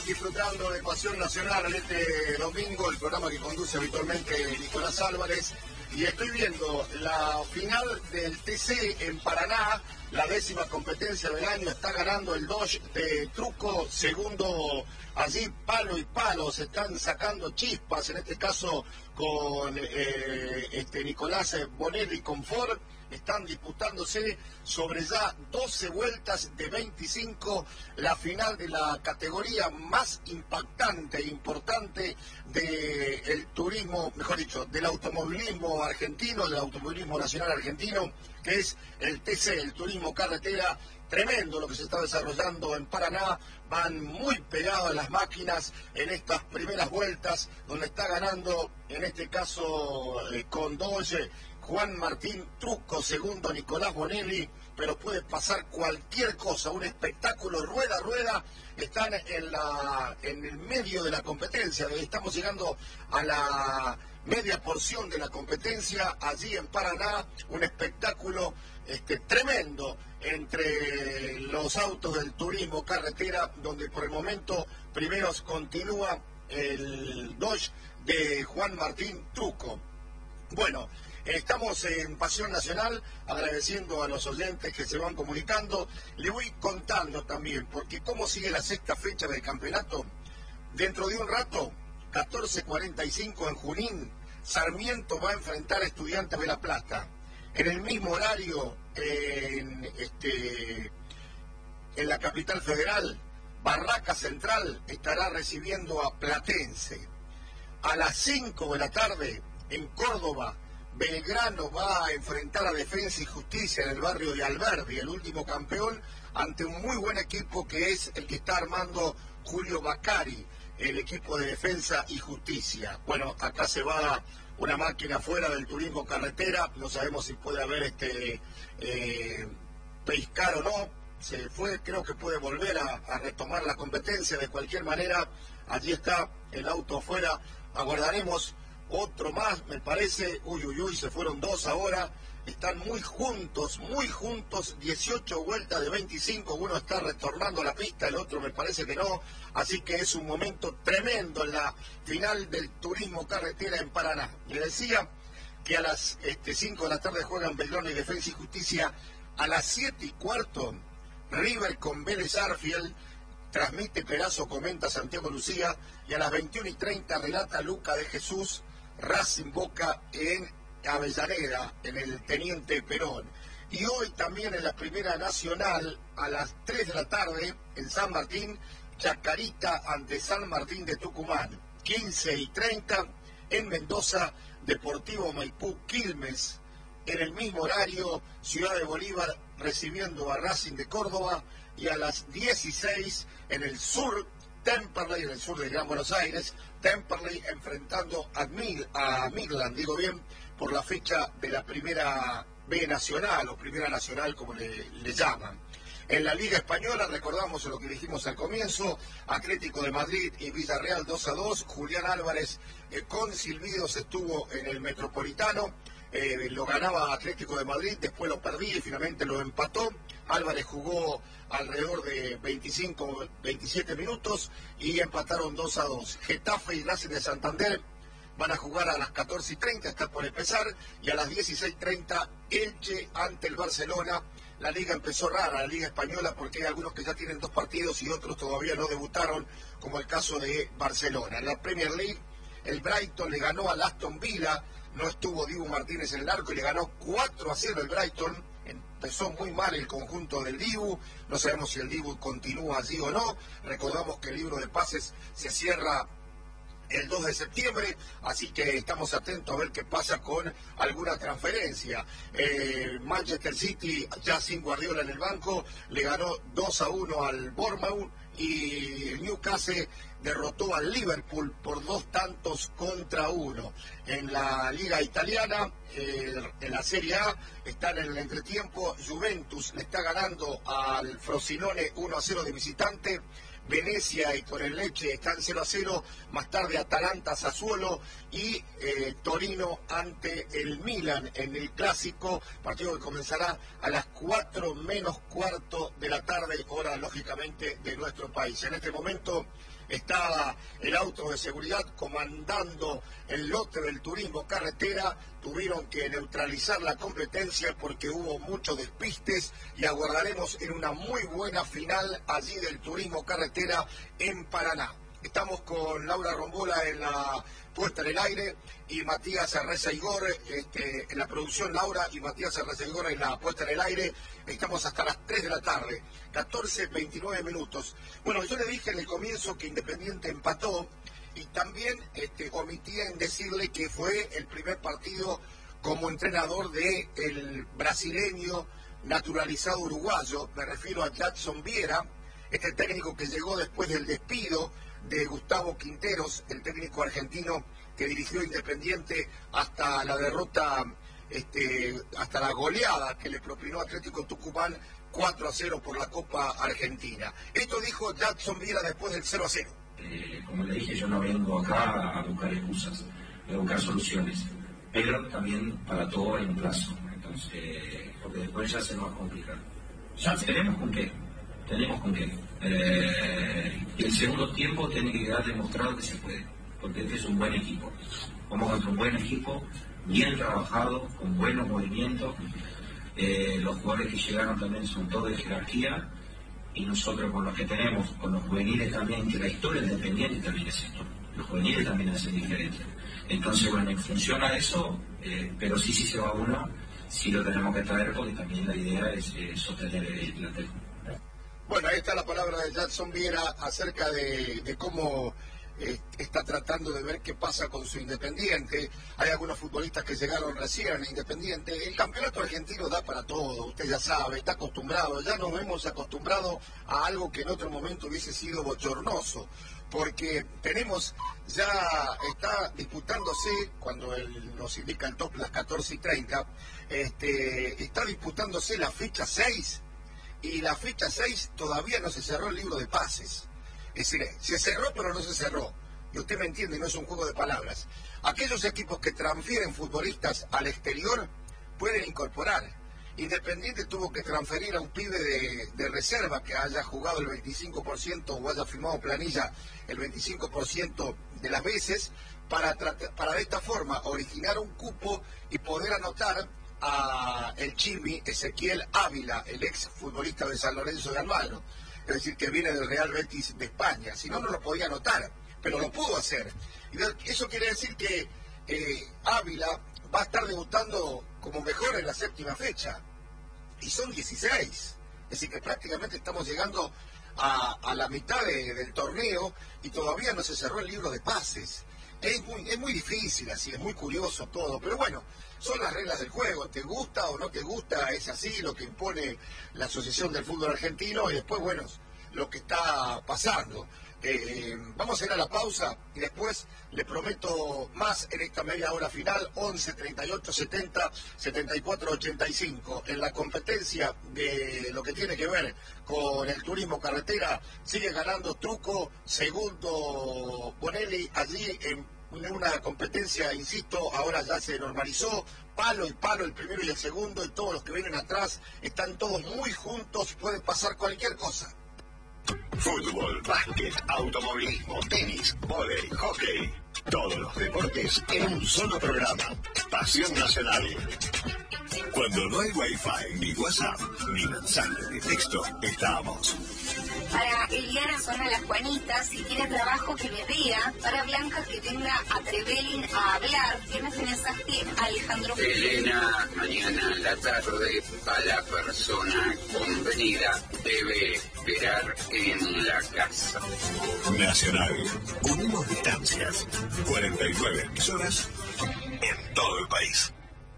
disfrutando de Pasión Nacional en este domingo, el programa que conduce habitualmente Nicolás Álvarez. Y estoy viendo la final del TC en Paraná, la 10ª competencia del año. Está ganando el Dodge de Truco, segundo allí palo y palo. Se están sacando chispas, en este caso con Nicolás Bonelli con Ford. Están disputándose sobre ya 12 vueltas de 25, la final de la categoría más impactante e importante del turismo, mejor dicho, del automovilismo argentino, del automovilismo nacional argentino, que es el TC, el turismo carretera. Tremendo lo que se está desarrollando en Paraná, van muy pegadas las máquinas en estas primeras vueltas, donde está ganando, en este caso con Dodge, Juan Martín Truco, segundo Nicolás Bonelli, pero puede pasar cualquier cosa, un espectáculo rueda a rueda. Están en el medio de la competencia, estamos llegando a la media porción de la competencia, allí en Paraná, un espectáculo tremendo entre los autos del turismo carretera, donde por el momento primeros continúa el Dodge de Juan Martín Truco. Bueno, estamos en Pasión Nacional, agradeciendo a los oyentes que se van comunicando. Le voy contando también, porque cómo sigue la sexta fecha del campeonato. Dentro de un rato, 14:45 en Junín, Sarmiento va a enfrentar a Estudiantes de La Plata. En el mismo horario, en la capital federal, Barraca Central estará recibiendo a Platense. A las 5 de la tarde, en Córdoba, Belgrano va a enfrentar a Defensa y Justicia en el barrio de Alberdi, el último campeón, ante un muy buen equipo que es el que está armando Julio Bacari, el equipo de Defensa y Justicia. Bueno, acá se va una máquina fuera del turismo carretera, no sabemos si puede haber pescar o no, se fue, creo que puede volver a retomar la competencia. De cualquier manera, allí está el auto afuera, aguardaremos otro más, me parece. Uy, se fueron dos ahora. Están muy juntos, 18 vueltas de 25, uno está retornando a la pista, el otro me parece que no, así que es un momento tremendo en la final del turismo carretera en Paraná. Le decía que a las 5 de la tarde juegan Belgrano y Defensa y Justicia. A las 7:15, River con Vélez Arfield, transmite Perazo, comenta Santiago Lucía, y a las 21:30 relata Luca de Jesús, Racing Boca en Avellaneda, en el Teniente Perón. Y hoy también en la Primera Nacional, a las 3 de la tarde, en San Martín, Chacarita ante San Martín de Tucumán. 15:30, en Mendoza, Deportivo Maipú Quilmes. En el mismo horario, Ciudad de Bolívar recibiendo a Racing de Córdoba. Y a las 16, en el sur, Temperley, en el sur de Gran Buenos Aires, Temperley enfrentando a Midland, digo bien, por la fecha de la Primera B Nacional, o Primera Nacional como le llaman. En la Liga Española, recordamos lo que dijimos al comienzo, Atlético de Madrid y Villarreal 2-2, Julián Álvarez con silbidos estuvo en el Metropolitano, lo ganaba Atlético de Madrid, después lo perdí y finalmente lo empató. Álvarez jugó alrededor de 27 minutos y empataron 2-2. Getafe y Racing de Santander van a jugar a las 14:30, está por empezar, y a las 16:30 Elche ante el Barcelona. La liga empezó rara, la Liga Española, porque hay algunos que ya tienen 2 partidos y otros todavía no debutaron, como el caso de Barcelona. En la Premier League, el Brighton le ganó al Aston Villa, no estuvo Dibu Martínez en el arco y le ganó 4-0 el Brighton. Empezó muy mal el conjunto del Dibu, no sabemos si el Dibu continúa allí o no. Recordamos que el libro de pases se cierra el 2 de septiembre, así que estamos atentos a ver qué pasa con alguna transferencia. Manchester City, ya sin Guardiola en el banco, le ganó 2-1 al Bournemouth, y el Newcastle derrotó al Liverpool por 2-1. En la Liga Italiana, en la Serie A, están en el entretiempo. Juventus le está ganando al Frosinone 1-0 de visitante. Venecia y Torelleche están 0-0, más tarde Atalanta, Sassuolo y Torino ante el Milan en el clásico, partido que comenzará a las 4:45 de la tarde, hora lógicamente de nuestro país. En este momento Está el auto de seguridad comandando el lote del turismo carretera. Tuvieron que neutralizar la competencia porque hubo muchos despistes y aguardaremos en una muy buena final allí del turismo carretera en Paraná. Estamos con Laura Rombola en la puesta en el aire y Matías Arreza-Igor en la producción. Laura y Matías Arreza-Igor en la puesta en el aire. Estamos hasta las 3 de la tarde, 14:29 minutos. Bueno, yo le dije en el comienzo que Independiente empató y también omití en decirle que fue el primer partido como entrenador del brasileño naturalizado uruguayo. Me refiero a Jackson Viera, este técnico que llegó después del despido de Gustavo Quinteros, el técnico argentino que dirigió Independiente hasta la derrota, hasta la goleada que le propinó Atlético Tucumán 4-0 por la Copa Argentina. Esto dijo Jackson Viera después del 0-0. Como le dije, yo no vengo acá a buscar excusas, a buscar soluciones, pero también para todo hay un plazo, entonces, porque después ya se nos va a complicar. Ya tenemos con qué. Y el segundo tiempo tiene que quedar demostrado que se puede, porque este es un buen equipo. Vamos contra un buen equipo, bien trabajado, con buenos movimientos. Los jugadores que llegaron también son todos de jerarquía, y nosotros con los que tenemos, con los juveniles también, que la historia de Independiente también es esto. Los juveniles también hacen diferencia. Entonces, bueno, en función a eso, pero sí se va uno, sí lo tenemos que traer, porque también la idea es sostener el plantel. Bueno, ahí está la palabra de Jackson Viera acerca de cómo está tratando de ver qué pasa con su Independiente. Hay algunos futbolistas que llegaron recién a Independiente. El campeonato argentino da para todo, usted ya sabe, está acostumbrado. Ya nos hemos acostumbrado a algo que en otro momento hubiese sido bochornoso, porque tenemos, ya está disputándose, cuando nos indica el top las 14:30, está disputándose la fecha 6. Y la fecha 6 todavía no se cerró el libro de pases. Es decir, se cerró pero no se cerró. Y usted me entiende, no es un juego de palabras. Aquellos equipos que transfieren futbolistas al exterior pueden incorporar. Independiente tuvo que transferir a un pibe de reserva que haya jugado el 25% o haya firmado planilla el 25% de las veces para de esta forma originar un cupo y poder anotar a el Chimi Ezequiel Ávila, el ex futbolista de San Lorenzo de Almagro, es decir, que viene del Real Betis de España. Si no, no lo podía anotar, pero lo pudo hacer. Y eso quiere decir que Ávila va a estar debutando como mejor en la 7ª fecha, y son 16, es decir, que prácticamente estamos llegando a la mitad del torneo y todavía no se cerró el libro de pases. Es muy difícil así, es muy curioso todo, pero bueno, son las reglas del juego. Te gusta o no te gusta, es así lo que impone la Asociación del Fútbol Argentino, y después, bueno, lo que está pasando. Vamos a ir a la pausa y después le prometo más en esta media hora final. 11 38 70 74 85. En la competencia de lo que tiene que ver con el turismo carretera sigue ganando Truco, segundo Bonelli, allí en una competencia, insisto, ahora ya se normalizó, palo y palo el primero y el segundo, y todos los que vienen atrás están todos muy juntos, puede pasar cualquier cosa. Fútbol, básquet, automovilismo, tenis, vóley, hockey. Todos los deportes en un solo programa. Pasión Nacional. Cuando no hay wifi, ni WhatsApp, ni mensaje de texto, estamos. Para Eliana suena las Juanitas, si tiene trabajo que le diga. Para Blanca que venga a Trevelin a hablar. ¿Tienes mensaje, Alejandro? Elena, mañana a la tarde a la persona convenida debe esperar en la casa. Nacional. Unimos distancias. 49 emisoras en todo el país.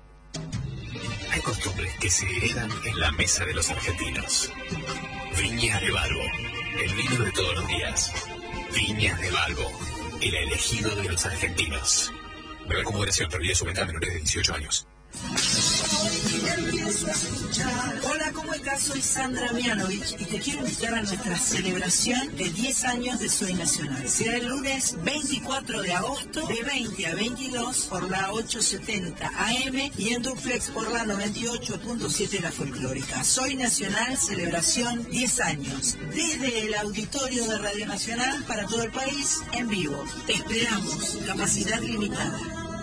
Hay costumbres que se heredan en la mesa de los argentinos. Viñas de Balbo, el vino de todos los días. Viñas de Balbo, el elegido de los argentinos. Beber con moderación, prohibida su venta a menores de 18 años. Hola, ¿cómo estás? Soy Sandra Mianovich y te quiero invitar a nuestra celebración de 10 años de Soy Nacional. Será el lunes 24 de agosto de 20 a 22 por la 870 AM y en duplex por la 98.7 La Folclórica. Soy Nacional, celebración 10 años. Desde el auditorio de Radio Nacional para todo el país, en vivo. Te esperamos. Capacidad limitada.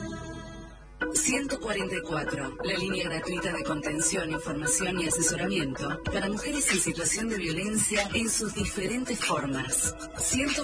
144, la línea gratuita de contención, información y asesoramiento para mujeres en situación de violencia en sus diferentes formas.